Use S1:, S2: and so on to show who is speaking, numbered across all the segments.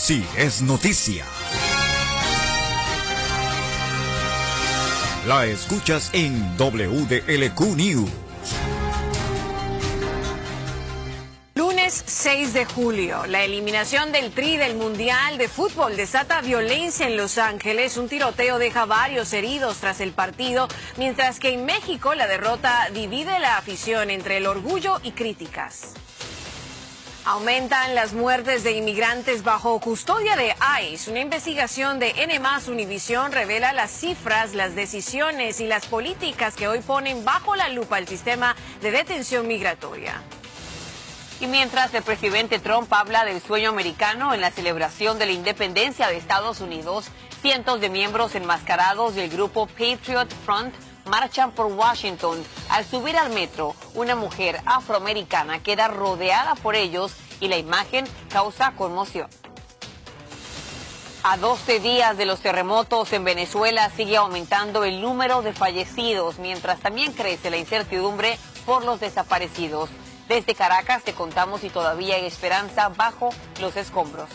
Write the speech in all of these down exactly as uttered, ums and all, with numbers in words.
S1: sí es noticia. La escuchas en W D L Q News.
S2: Lunes seis de julio, la eliminación del Tri del Mundial de Fútbol desata violencia en Los Ángeles. Un tiroteo deja varios heridos tras el partido, mientras que en México la derrota divide la afición entre el orgullo y críticas. Aumentan las muertes de inmigrantes bajo custodia de ICE. Una investigación de N más Univisión revela las cifras, las decisiones y las políticas que hoy ponen bajo la lupa el sistema de detención migratoria.
S3: Y mientras el presidente Trump habla del sueño americano en la celebración de la independencia de Estados Unidos, cientos de miembros enmascarados del grupo Patriot Front marchan por Washington. Al subir al metro, una mujer afroamericana queda rodeada por ellos y la imagen causa conmoción. A doce días de los terremotos en Venezuela sigue aumentando el número de fallecidos, mientras también crece la incertidumbre por los desaparecidos. Desde Caracas te contamos si todavía hay esperanza bajo los escombros.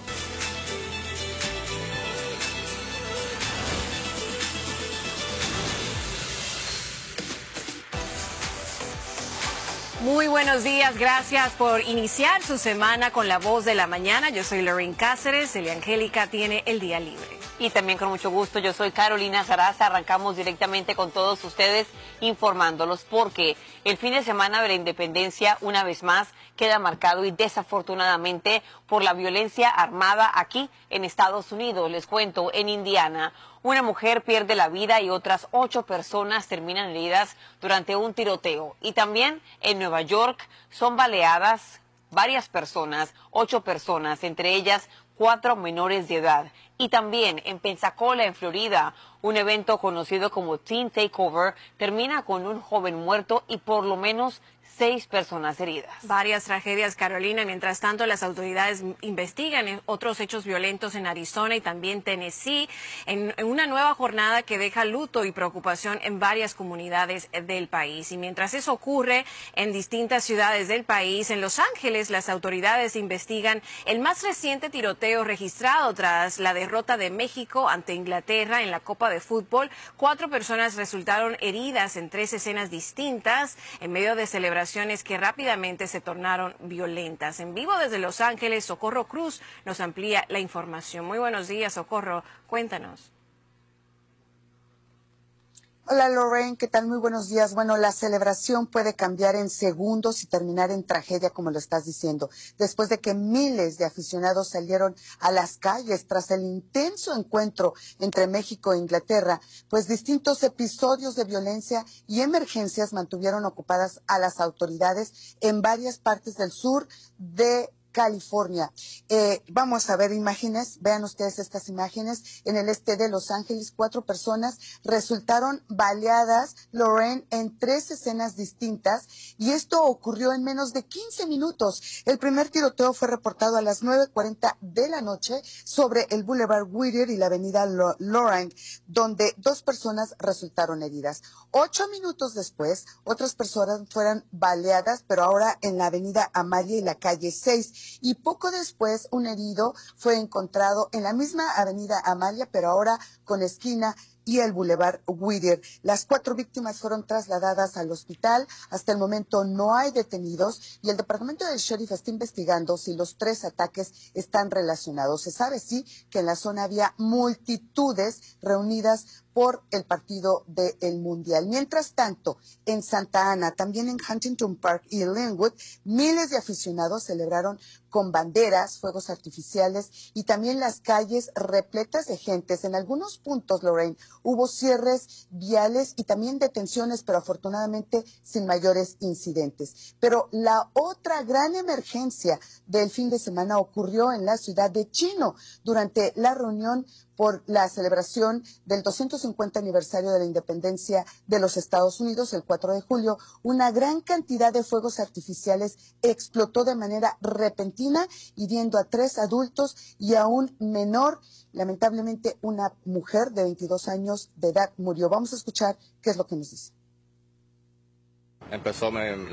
S2: Muy buenos días, gracias por iniciar su semana con La Voz de la Mañana. Yo soy Lorraine Cáceres, Eliangélica tiene el día libre.
S3: Y también con mucho gusto, yo soy Carolina Sarasa. Arrancamos directamente con todos ustedes informándolos porque el fin de semana de la independencia una vez más queda marcado y desafortunadamente por la violencia armada aquí en Estados Unidos. Les cuento, en Indiana, una mujer pierde la vida y otras ocho personas terminan heridas durante un tiroteo. Y también en Nueva York son baleadas varias personas, ocho personas, entre ellas cuatro menores de edad. Y también en Pensacola, en Florida, un evento conocido como Teen Takeover termina con un joven muerto y por lo menos seis personas heridas.
S2: Varias tragedias, Carolina. Mientras tanto, las autoridades investigan otros hechos violentos en Arizona y también Tennessee, en, en una nueva jornada que deja luto y preocupación en varias comunidades del país. Y mientras eso ocurre en distintas ciudades del país, en Los Ángeles, las autoridades investigan el más reciente tiroteo registrado tras la derrota de México ante Inglaterra en la Copa de Fútbol. Cuatro personas resultaron heridas en tres escenas distintas en medio de celebraciones que rápidamente se tornaron violentas. En vivo desde Los Ángeles, Socorro Cruz nos amplía la información. Muy buenos días, Socorro. Cuéntanos.
S4: Hola Lorraine, ¿qué tal? Muy buenos días. Bueno, la celebración puede cambiar en segundos y terminar en tragedia, como lo estás diciendo, después de que miles de aficionados salieron a las calles tras el intenso encuentro entre México e Inglaterra, pues distintos episodios de violencia y emergencias mantuvieron ocupadas a las autoridades en varias partes del sur de California. Eh, vamos a ver imágenes, vean ustedes estas imágenes. En el este de Los Ángeles, cuatro personas resultaron baleadas, Lorraine, en tres escenas distintas, y esto ocurrió en menos de quince minutos. El primer tiroteo fue reportado a las nueve cuarenta de la noche sobre el Boulevard Whittier y la avenida Lorraine, donde dos personas resultaron heridas. Ocho minutos después, otras personas fueron baleadas, pero ahora en la avenida Amalia y la calle seis. Y poco después un herido fue encontrado en la misma avenida Amalia, pero ahora con esquina y el Boulevard Whittier. Las cuatro víctimas fueron trasladadas al hospital. Hasta el momento no hay detenidos y el departamento del sheriff está investigando si los tres ataques están relacionados. Se sabe, sí, que en la zona había multitudes reunidas por el partido del Mundial. Mientras tanto, en Santa Ana, también en Huntington Park y Linwood, miles de aficionados celebraron con banderas, fuegos artificiales y también las calles repletas de gentes. En algunos puntos, Lorraine, hubo cierres viales y también detenciones, pero afortunadamente sin mayores incidentes. Pero la otra gran emergencia del fin de semana ocurrió en la ciudad de Chino durante la reunión por la celebración del doscientos cincuenta aniversario de la independencia de los Estados Unidos, el cuatro de julio, una gran cantidad de fuegos artificiales explotó de manera repentina, hiriendo a tres adultos y a un menor. Lamentablemente, una mujer de veintidós años de edad murió. Vamos a escuchar qué es lo que nos dice.
S5: Empezó, me,